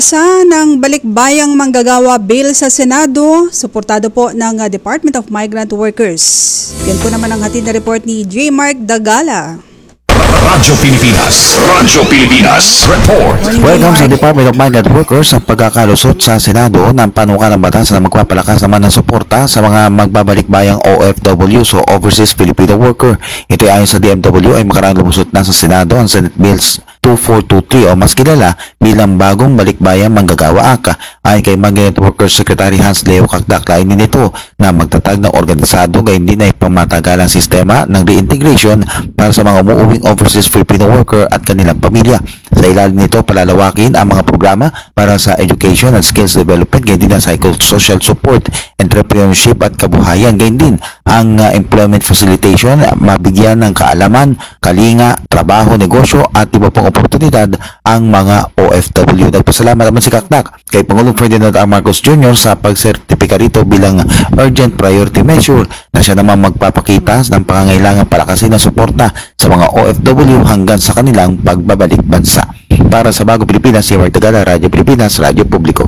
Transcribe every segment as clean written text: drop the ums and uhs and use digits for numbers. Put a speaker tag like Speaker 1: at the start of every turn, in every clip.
Speaker 1: Sa ng balikbayang manggagawa bill sa Senado, suportado po ng Department of Migrant Workers. Yan po naman ang hatid na report ni J. Mark Dagala.
Speaker 2: Radyo Pilipinas Report.
Speaker 3: Welcome sa Department of Migrant Workers sa pagkakalusot sa Senado ng panukalang batas na magpapalakas naman ng suporta sa mga magbabalikbayang OFW o Overseas Filipino Worker. Ito ay ayon sa DMW ay makaraang lumusot na sa Senado ang Senate Bills 2423 o mas kilala bilang Bagong Balikbayang Manggagawa Act. Ayon kay Migrant Workers Secretary Hans Leo Kakdak, lainin nito na magtatag ng organisado gayon din ay pamatagalang sistema ng reintegration para sa mga umuuwing overseas Filipino worker at kanilang pamilya. Sa ilalim nito, palalawakin ang mga programa para sa education at skills development, gayon din ang psychosocial support, entrepreneurship at kabuhayan, gayon din ang employment facilitation, mabigyan ng kaalaman, kalinga, trabaho, negosyo at iba pang oportunidad ang mga OFW. Nagpasalamat naman si Kakdak kay Pangulong Ferdinand R. Marcos Jr. sa pagsertipika rito bilang urgent priority measure na siya naman magpapakita ng pangangailangan palakasin ng suporta sa mga OFW hanggang sa kanilang pagbabalik bansa. Para sa Bagong Pilipinas, si Mark Tagala, Radyo Pilipinas, Radyo Publiko.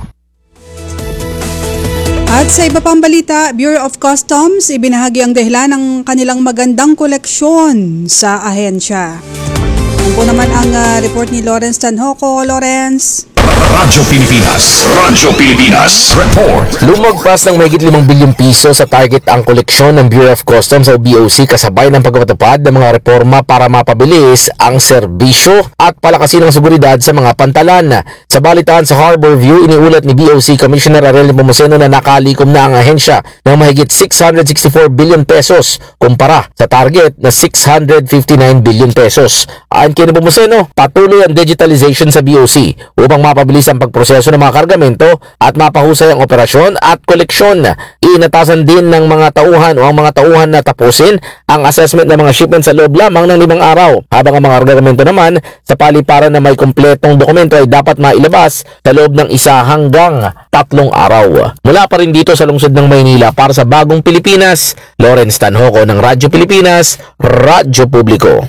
Speaker 1: At sa iba pang balita, Bureau of Customs ibinahagi ang dahilan ng kanilang magandang koleksyon sa ahensya. Yan po naman ang report ni Lawrence Tanhoco. Lawrence.
Speaker 2: Radyo Pilipinas Report.
Speaker 4: Lumagpas ng mahigit 5 bilyong piso sa target ang koleksyon ng Bureau of Customs o BOC kasabay ng pagpapatupad ng mga reforma para mapabilis ang serbisyo at palakasin ang seguridad sa mga pantalan. Sa balitaan sa Harbor View, iniulat ni BOC Commissioner Ariel Nepomuceno na nakalikom na ang ahensya ng mahigit 664 billion pesos kumpara sa target na 659 billion pesos. Ayon kay Nepomuceno, patuloy ang digitalization sa BOC upang mapabilis ang pagproseso ng mga kargamento at mapahusay ang operasyon at koleksyon. Inatasan din ng mga tauhan o ang mga tauhan na tapusin ang assessment ng mga shipment sa loob lamang ng 5 araw, habang ang mga kargamento naman sa paliparan na may kompletong dokumento ay dapat mailabas sa loob ng 1 hanggang 3 araw. Mula pa rin dito sa lungsod ng Maynila, para sa Bagong Pilipinas, Lawrence Tanhoco ng Radyo Pilipinas, Radyo Publiko.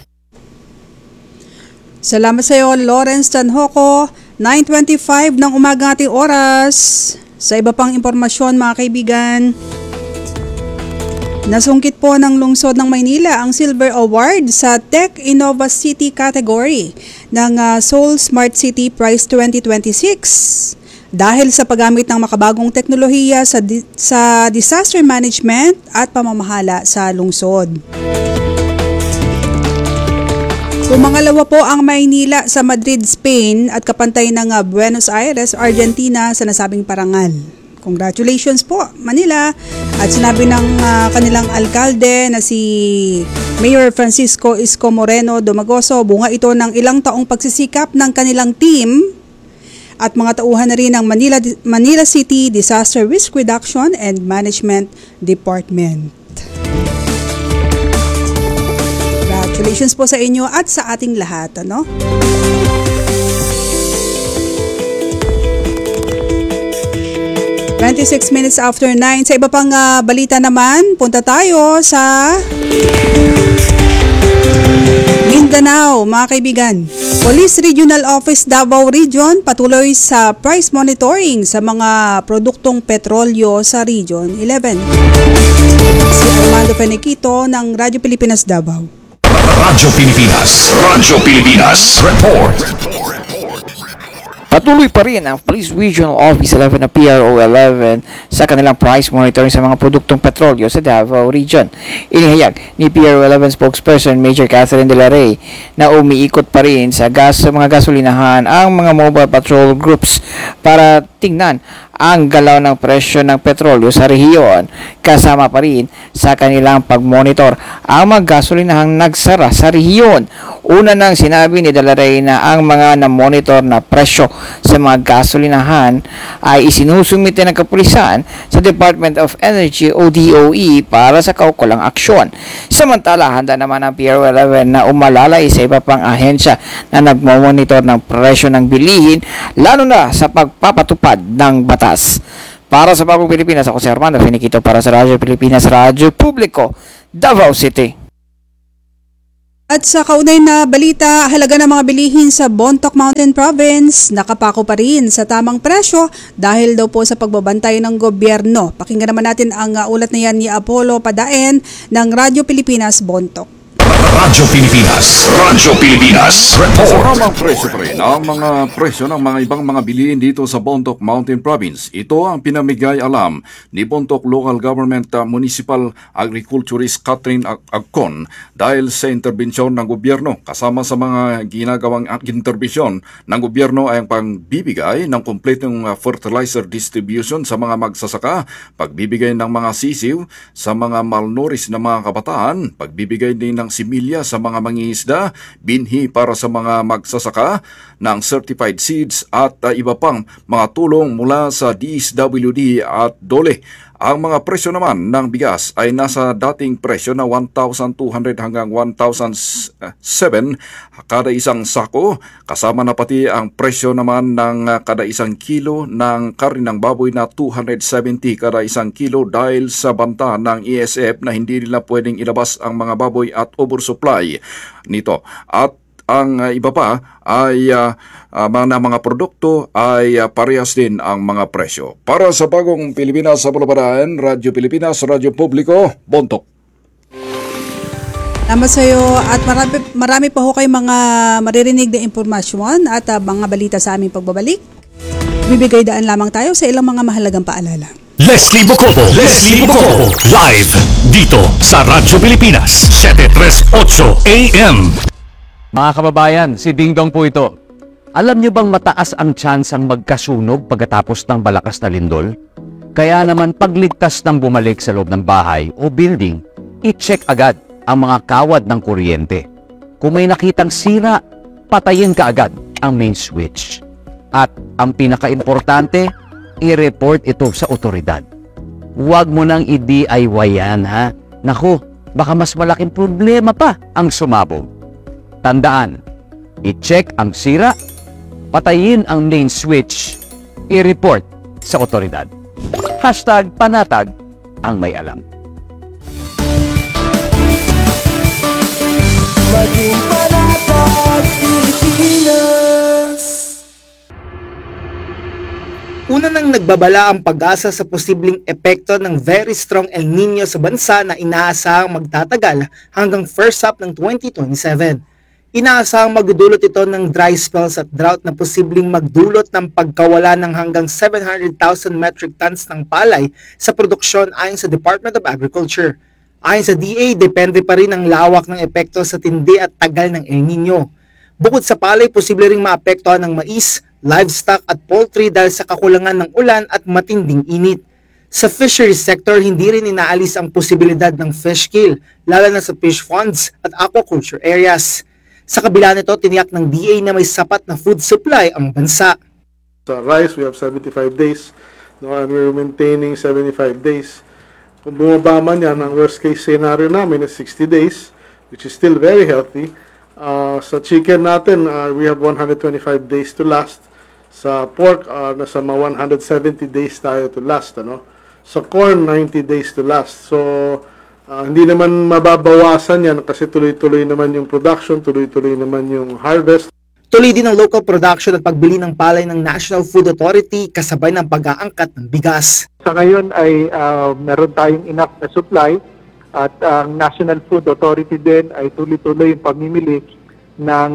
Speaker 1: Salamat sa iyo, Lawrence Tanhoco. 9:25 ng umaga ating oras. Sa iba pang impormasyon, mga kaibigan, nasungkit po ng lungsod ng Maynila ang Silver Award sa Tech Innova City category ng Seoul Smart City Prize 2026 dahil sa paggamit ng makabagong teknolohiya sa disaster management at pamamahala sa lungsod. Pumangalawa po ang Maynila sa Madrid, Spain at kapantay ng Buenos Aires, Argentina sa nasabing parangal. Congratulations po, Manila! At sinabi ng kanilang alkalde na si Mayor Francisco Isko Moreno Domagoso, bunga ito ng ilang taong pagsisikap ng kanilang team at mga tauhan na rin ng Manila City Disaster Risk Reduction and Management Department. Congratulations po sa inyo at sa ating lahat, ano? (26 minutes after 9). Sa iba pang balita naman, punta tayo sa Mindanao, mga kaibigan. Police Regional Office Davao Region patuloy sa price monitoring sa mga produktong petrolyo sa Region 11. Si Armando Penequito ng Radyo Pilipinas Davao.
Speaker 2: Radyo Pilipinas Report.
Speaker 5: Patuloy pa rin ang Police Regional Office 11 na PRO 11 sa kanilang price monitoring sa mga produktong petrolyo sa Davao Region. Inihayag ni PRO 11 spokesperson Major Catherine De La Rey na umiikot pa rin sa mga gasolinahan ang mga mobile patrol groups para tingnan ang galaw ng presyo ng petrolyo sa rehiyon, kasama pa rin sa kanilang pagmonitor ang mga gasolinahang nagsara sa rehiyon. Una nang sinabi ni De La Rey na ang mga na-monitor na presyo sa mga gasolinahan ay isinusumite ng kapulisan sa Department of Energy o DOE para sa kaukulang aksyon. Samantala, handa naman ang PRO 11 na umalalay sa iba pang ahensya na nagmamonitor ng presyo ng bilihin, lalo na sa pagpapatupad ng batas. Para sa Bagong Pilipinas, ako si Armando Finiquito para sa Radyo Pilipinas, Radyo Publiko, Davao City.
Speaker 1: At sa kaunay na balita, halaga ng mga bilihin sa Bontoc Mountain Province nakapako pa rin sa tamang presyo dahil daw po sa pagbabantay ng gobyerno. Pakinggan naman natin ang ulat na yan ni Apollo Padaen ng Radyo Pilipinas Bontoc.
Speaker 2: Radyo Pilipinas. Radyo Pilipinas. Report.
Speaker 6: Maramang presyo pa rin ang mga presyo ng mga ibang mga bilihin dito sa Bontoc Mountain Province. Ito ang pinamigay alam ni Bontoc Local Government Municipal Agriculturist Catherine Agcon dahil sa interbensyon ng gobyerno. Kasama sa mga ginagawang interbensyon ng gobyerno ay ang pagbibigay ng kumpletong fertilizer distribution sa mga magsasaka, pagbibigay ng mga sisiw sa mga malnourished na mga kabataan, pagbibigay din ng similya sa mga mangingisda, binhi para sa mga magsasaka ng certified seeds at iba pang mga tulong mula sa DSWD at DOLE. Ang mga presyo naman ng bigas ay nasa dating presyo na 1,200 hanggang 1,007 kada isang sako, kasama na pati ang presyo naman ng kada isang kilo ng karne ng baboy na 270 kada isang kilo dahil sa banta ng ESF na hindi nila pwedeng ilabas ang mga baboy at oversupply nito. At ang iba pa ay mga produkto ay parehas din ang mga presyo. Para sa bagong Pilipinas sa Bulabaran, Radyo Pilipinas, Radyo Publiko, Bontoc.
Speaker 1: Salamat sa iyo at marami pa ho kayo mga maririnig na impormasyon at mga balita sa aming pagbabalik. Bibigay daan lamang tayo sa ilang mga mahalagang paalala.
Speaker 2: Leslie Bocobo. Leslie Bocobo. Live dito sa Radyo Pilipinas. 738 AM.
Speaker 7: Mga kababayan, si Ding Dong po ito. Alam niyo bang mataas ang tsansang magkasunog pagkatapos ng malakas na lindol? Kaya naman pagligtas ng bumalik sa loob ng bahay o building, i-check agad ang mga kawad ng kuryente. Kung may nakitang sira, patayin ka agad ang main switch. At ang pinaka-importante, i-report ito sa otoridad. Huwag mo nang i-DIY yan, ha? Naku, baka mas malaking problema pa ang sumabog. Tandaan, i-check ang sira, patayin ang main switch, i-report sa otoridad. #panatag ang may alam.
Speaker 8: Maging panatag Pilipinas. Una nang nagbabala ang pag-asa sa posibleng epekto ng very strong El Nino sa bansa na inaasahang magtatagal hanggang first half ng 2027. Inaasahang magdudulot ito ng dry spells at drought na posibleng magdulot ng pagkawala ng hanggang 700,000 metric tons ng palay sa produksyon ayon sa Department of Agriculture. Ayon sa DA, depende pa rin ang lawak ng epekto sa tindi at tagal ng El Nino. Bukod sa palay, posible ring maapektuhan ng mais, livestock at poultry dahil sa kakulangan ng ulan at matinding init. Sa fisheries sector, hindi rin inaalis ang posibilidad ng fish kill, lalo na sa fish ponds at aquaculture areas. Sa kabila nito, tiniyak ng DA na may sapat na food supply ang bansa.
Speaker 9: Sa rice, we have 75 days. No, and we're maintaining 75 days. Kung bumaba man yan, ang worst case scenario namin is 60 days, which is still very healthy. Sa chicken natin, we have 125 days to last. Sa pork, nasa mga 170 days tayo to last. Ano? Sa corn, 90 days to last. So, hindi naman mababawasan yan kasi tuloy-tuloy naman yung production, tuloy-tuloy naman yung harvest.
Speaker 8: Tuloy din ang local production at pagbili ng palay ng National Food Authority kasabay ng pag-aangkat ng bigas.
Speaker 10: Sa ngayon ay meron tayong enough na supply at ang National Food Authority din ay tuloy-tuloy yung pamimili ng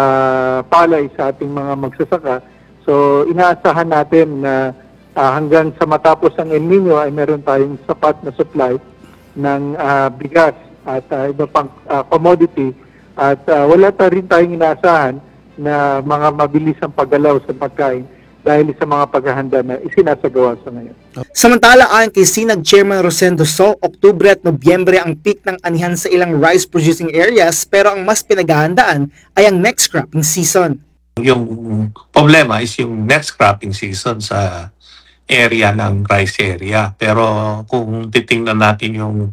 Speaker 10: palay sa ating mga magsasaka. So inaasahan natin na hanggang sa matapos ang El Nino ay meron tayong sapat na supply ng bigas at iba pang commodity at wala pa rin tayong inaasahan na mga mabilis ang paggalaw sa pagkain dahil sa mga paghahanda na isinasagawa sa ngayon.
Speaker 8: Samantala, ayon kay Sinag Chairman Rosendo So, Oktubre at Nobyembre ang peak ng anihan sa ilang rice-producing areas pero ang mas pinaghahandaan ay ang next cropping season.
Speaker 11: Yung problema is yung next cropping season sa area ng rice area. Pero kung titingnan natin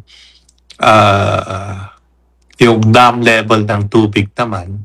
Speaker 11: yung dam level ng tubig naman,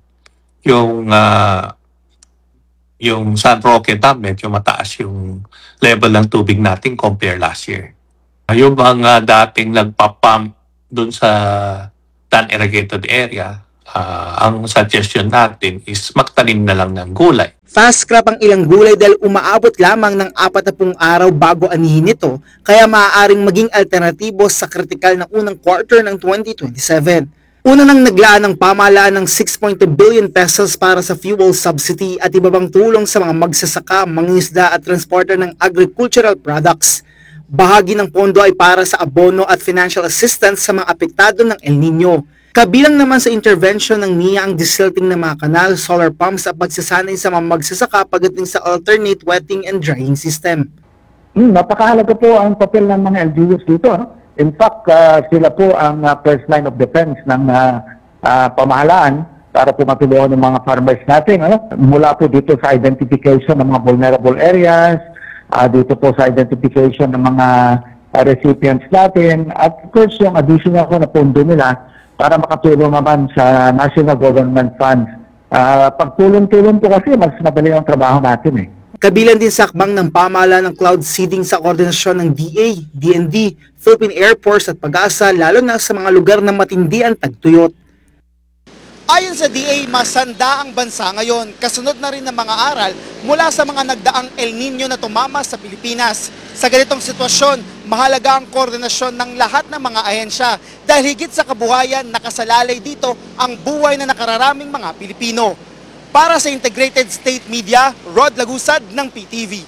Speaker 11: yung San Roque Dam, medyo mataas yung level ng tubig natin compare last year. Yung mga dating nagpapump dun sa non-irrigated area, ang suggestion natin is magtanim na lang ng gulay.
Speaker 8: Fast crop ang ilang gulay dahil umaabot lamang ng 40 araw bago anihin ito, kaya maaaring maging alternatibo sa kritikal na unang quarter ng 2027. Una nang naglaan ng pamahalaan ng 6.2 billion pesos para sa fuel subsidy at iba pang tulong sa mga magsasaka, mangingisda at transporter ng agricultural products. Bahagi ng pondo ay para sa abono at financial assistance sa mga apektado ng El Nino. Kabilang naman sa intervention ng NIA ang desilting ng mga kanal, solar pumps at pagsasanay sa mga magsasaka pagdating sa alternate wetting and drying system.
Speaker 10: Napakahalaga po ang papel ng mga LGUs dito. In fact, sila po ang first line of defense ng pamahalaan para po matulungan ng mga farmers natin. Mula po dito sa identification ng mga vulnerable areas, dito po sa identification ng mga recipients natin, at of course yung additional na pondo nila para makatulong naman sa national government funds. Pagtulong-tulong po kasi mas madali ang trabaho natin eh.
Speaker 8: Kabilang din sa akbang ng pamahalaan ng cloud seeding sa koordinasyon ng DA, DND, Philippine Air Force at Pag-asa, lalo na sa mga lugar na matindi ang tagtuyot. Ayon sa DA, masanda ang bansa ngayon, kasunod na rin ng mga aral mula sa mga nagdaang El Nino na tumama sa Pilipinas. Sa ganitong sitwasyon, mahalaga ang koordinasyon ng lahat ng mga ahensya dahil higit sa kabuhayan, nakasalalay dito ang buhay na nakararaming mga Pilipino. Para sa Integrated State Media, Rod Lagusad ng PTV.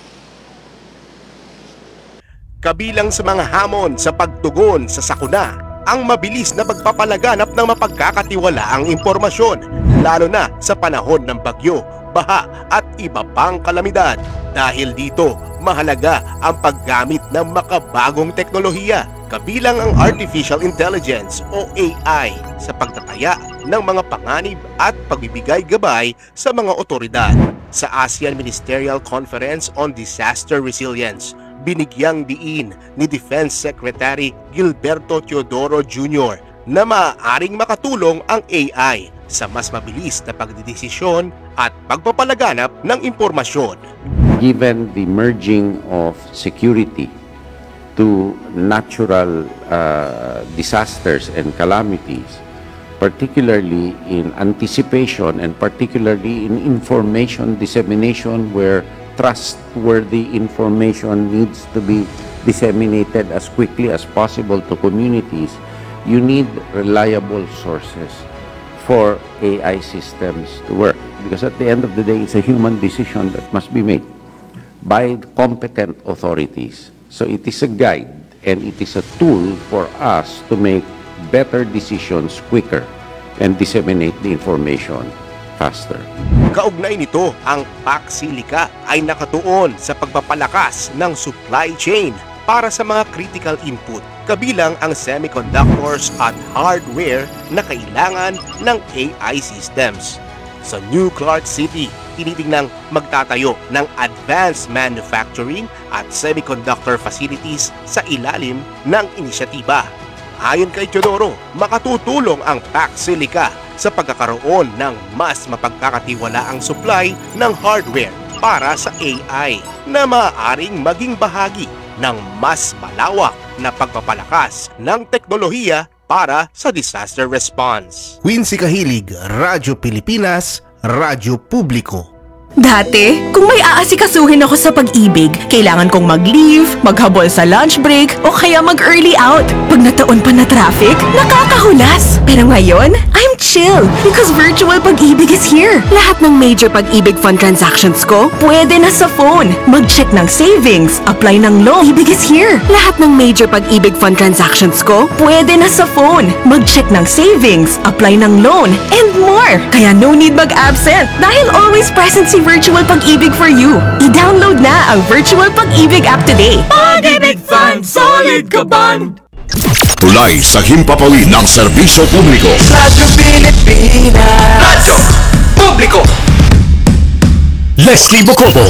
Speaker 12: Kabilang sa mga hamon sa pagtugon sa sakuna, ang mabilis na pagpapalaganap ng mapagkakatiwalaang impormasyon, lalo na sa panahon ng bagyo, baha at iba pang kalamidad. Dahil dito, mahalaga ang paggamit ng makabagong teknolohiya, kabilang ang Artificial Intelligence o AI sa pagtataya ng mga panganib at pagbibigay gabay sa mga otoridad. Sa ASEAN Ministerial Conference on Disaster Resilience, binigyang diin ni Defense Secretary Gilberto Teodoro Jr. na maaaring makatulong ang AI sa mas mabilis na pagdidesisyon at pagpapalaganap ng impormasyon.
Speaker 13: Given the merging of security to natural disasters and calamities, particularly in anticipation and particularly in information dissemination where trustworthy information needs to be disseminated as quickly as possible to communities, you need reliable sources for AI systems to work. Because at the end of the day, it's a human decision that must be made by competent authorities. So it is a guide and it is a tool for us to make better decisions quicker and disseminate the information faster.
Speaker 12: Kaugnay nito, ang Paxilica ay nakatuon sa pagpapalakas ng supply chain para sa mga critical input, kabilang ang semiconductors at hardware na kailangan ng AI systems. Sa New Clark City, tinitingnang magtatayo ng advanced manufacturing at semiconductor facilities sa ilalim ng inisyatiba. Ayon kay Teodoro, makatutulong ang Paxilica sa pagkakaroon ng mas mapagkakatiwalaang supply ng hardware para sa AI na maaaring maging bahagi ng mas malawak na pagpapalakas ng teknolohiya para sa disaster response.
Speaker 14: Quincy Kahilig, Radyo Pilipinas, Radyo Publiko.
Speaker 15: Dati, kung may aasikasuhin ako sa pag-ibig, kailangan kong mag-leave, maghabol sa lunch break, o kaya mag-early out. Pag nataon pa na traffic, nakakahulas. Pero ngayon, I'm chill because virtual pag-ibig is here. Lahat ng major pag-ibig fund transactions ko, pwede na sa phone. Mag-check ng savings, apply ng loan. Ibig is here. Lahat ng major pag-ibig fund transactions ko, pwede na sa phone. Mag-check ng savings, apply ng loan, and more. Kaya no need mag-absent dahil always present si Virtual Pag-ibig for you. I-download na ang Virtual Pag-ibig app today.
Speaker 2: Pag-ibig Fund, solid ka band! Tulay sa himpapawid ng serbisyo publiko.
Speaker 16: Radyo Pilipinas. Radyo Publiko.
Speaker 2: Leslie Bocobo.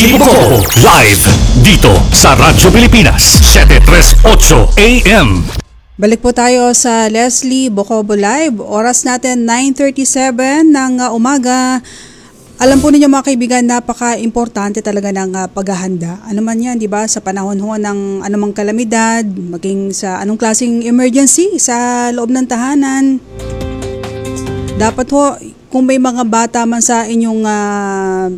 Speaker 2: Live dito sa Radyo Pilipinas. 738 AM.
Speaker 1: Balik po tayo sa Leslie Bocobo Live. Oras natin 9:37 ng umaga. Alam po ninyo mga kaibigan, napaka-importante talaga ng paghahanda. Ano man yan, di ba? Sa panahon ho ng anumang kalamidad, maging sa anong klaseng emergency sa loob ng tahanan. dapat ho, kung may mga bata man sa inyong